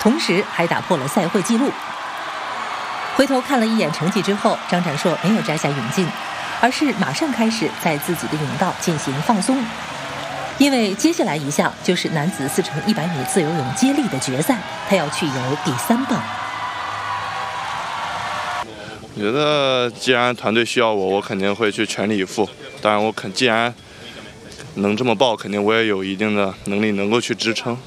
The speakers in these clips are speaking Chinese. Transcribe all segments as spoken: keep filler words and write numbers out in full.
同时还打破了赛会纪录。回头看了一眼成绩之后，张展硕没有摘下泳镜，而是马上开始在自己的泳道进行放松，因为接下来一项就是男子四乘一百米自由泳接力的决赛，他要去游第三棒。 我觉得既然团队需要我，我肯定会去全力以赴。当然，我肯既然能这么报，肯定我也有一定的能力能够去支撑。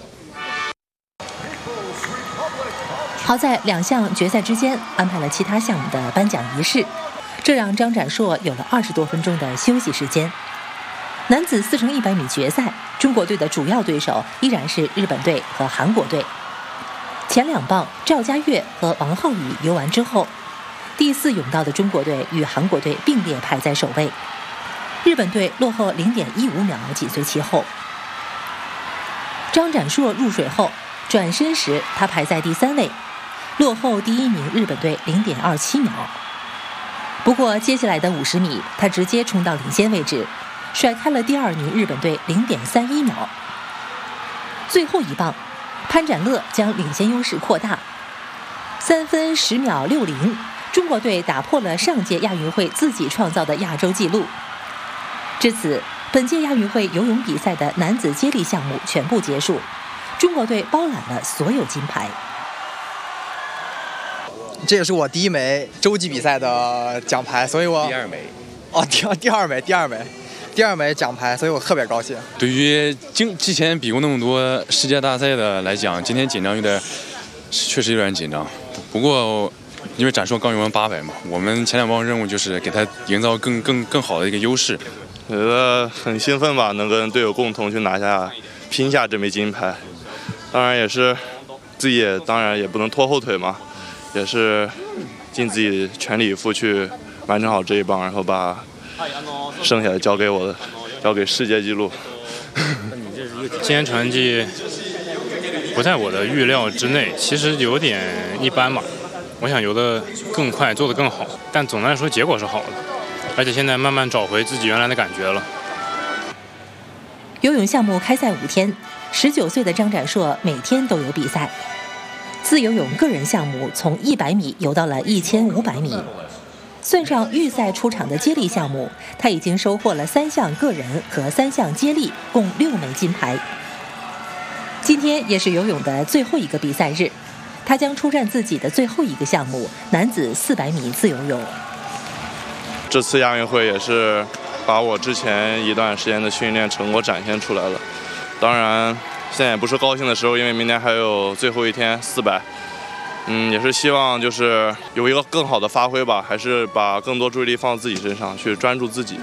好在两项决赛之间安排了其他项目的颁奖仪式，这让张展硕有了二十多分钟的休息时间。男子四乘一百米决赛，中国队的主要对手依然是日本队和韩国队。前两棒赵家悦和王浩宇游完之后，第四泳道的中国队与韩国队并列排在首位，日本队落后 零点一五秒紧随其后。张展硕入水后转身时，他排在第三位，落后第一名日本队 零点二七秒。不过接下来的五十米，他直接冲到领先位置，甩开了第二名日本队 零点三一秒。最后一棒，潘展乐将领先优势扩大，三分十秒六零，中国队打破了上届亚运会自己创造的亚洲纪录。至此，本届亚运会游泳比赛的男子接力项目全部结束，中国队包揽了所有金牌。 这也是我第一枚洲际比赛的奖牌，所以我第二枚哦，第二第二枚，第二枚，第二枚奖牌，所以我特别高兴。 对于经之前比过那么多世界大赛的来讲，今天紧张有点，确实有点紧张。不过因为展硕刚游完八百嘛，我们前两棒任务就是给他营造更更更好的一个优势。 我觉得很兴奋吧，能跟队友共同去拿下、拼下这枚金牌。当然也是自己也当然也不能拖后腿嘛，也是尽自己全力以赴去完成好这一棒，然后把剩下的交给我的，交给世界纪录。 今天成绩不在我的预料之内，其实有点一般吧。我想游得更快，做得更好，但总的来说结果是好的，而且现在慢慢找回自己原来的感觉了。 游泳项目开赛五天，十九岁的张展硕每天都有比赛。自由泳个人项目从一百米游到了一千五百米，算上预赛出场的接力项目，他已经收获了三项个人和三项接力，共六枚金牌。今天也是游泳的最后一个比赛日，他将出战自己的最后一个项目——男子四百米自由泳。 这次亚运会也是把我之前一段时间的训练成果展现出来了。当然，现在也不是高兴的时候，因为明天还有最后一天四百。嗯，也是希望就是有一个更好的发挥吧，还是把更多注意力放到自己身上，去专注自己。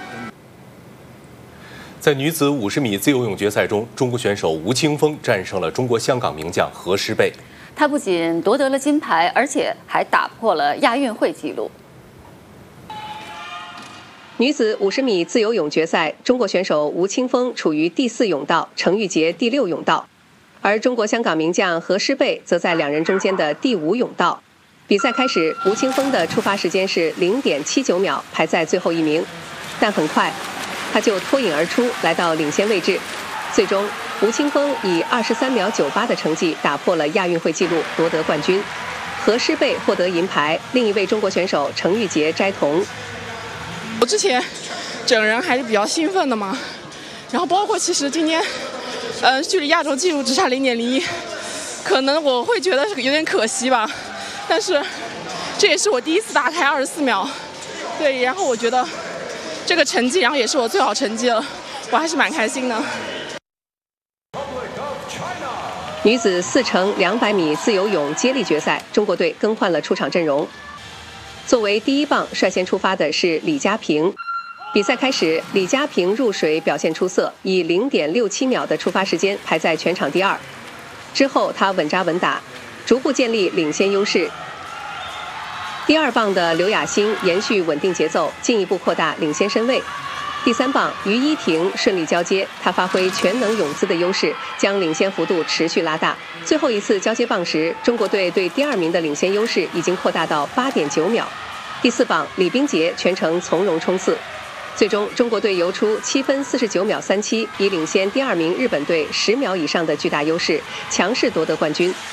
在女子五十米自由泳决赛中，中国选手吴青峰战胜了中国香港名将何诗蓓。 他不仅夺得了金牌，而且还打破了亚运会纪录。 女子五十米自由泳决赛，中国选手吴青峰处于第四泳道，程玉洁第六泳道，而中国香港名将何诗蓓则在两人中间的第五泳道。比赛开始，吴青峰的出发时间是 零点七九秒，排在最后一名，但很快他就脱颖而出，来到领先位置。最终，吴青峰以二十三秒九八的成绩打破了亚运会纪录，夺得冠军。何诗蓓获得银牌，另一位中国选手程玉洁摘铜。 我之前整人还是比较兴奋的嘛，然后包括其实今天，呃，距离亚洲纪录只差零点零一，可能我会觉得有点可惜吧，但是这也是我第一次打开二十四秒，对，然后我觉得这个成绩，然后也是我最好成绩了，我还是蛮开心的。 女子四乘两百米自由泳接力决赛，中国队更换了出场阵容。作为第一棒率先出发的是李嘉平。比赛开始，李嘉平入水表现出色，以 零点六七秒的出发时间排在全场第二。之后他稳扎稳打，逐步建立领先优势。第二棒的刘雅欣延续稳定节奏，进一步扩大领先身位。第三棒于依婷顺利交接，她发挥全能泳姿的优势，将领先幅度持续拉大。最后一次交接棒时，中国队对第二名的领先优势已经扩大到 八点九秒。第四棒李冰洁全程从容冲刺，最终中国队游出七分四十九秒三七，以领先第二名日本队十秒以上的巨大优势，强势夺得冠军。